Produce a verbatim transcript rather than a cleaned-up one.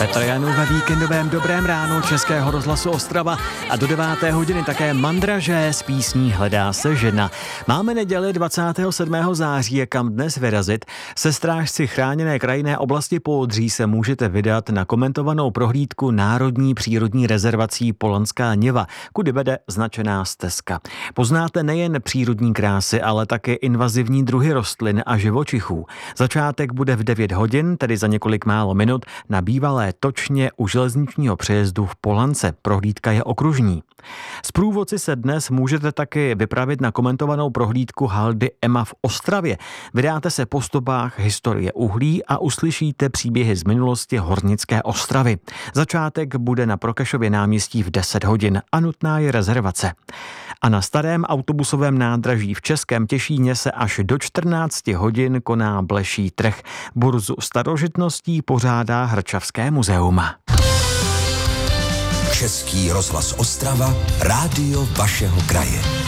Petr Janů ve víkendovém Dobrém ránu Českého rozhlasu Ostrava a do deváté hodiny také Mandraže s písní Hledá se žena. Máme neděli dvacátého sedmého září, kam dnes vyrazit. Se strážci chráněné krajinné oblasti Poodří se můžete vydat na komentovanou prohlídku Národní přírodní rezervací Polanská Niva, kudy vede značená stezka. Poznáte nejen přírodní krásy, ale také invazivní druhy rostlin a živočichů. Začátek bude v devět hodin, tedy za několik málo minut, na bývalé točně u železničního přejezdu v Polance. Prohlídka je okružní. S průvodci se dnes můžete taky vypravit na komentovanou prohlídku haldy Ema v Ostravě. Vydáte se po stopách historie uhlí a uslyšíte příběhy z minulosti hornické Ostravy. Začátek bude na Prokešově náměstí v deset hodin a nutná je rezervace. A na starém autobusovém nádraží v Českém Těšíně se až do čtrnácti hodin koná bleší trh. Burzu starožitností pořádá Hrčavské muzeum. Český rozhlas Ostrava, rádio vašeho kraje.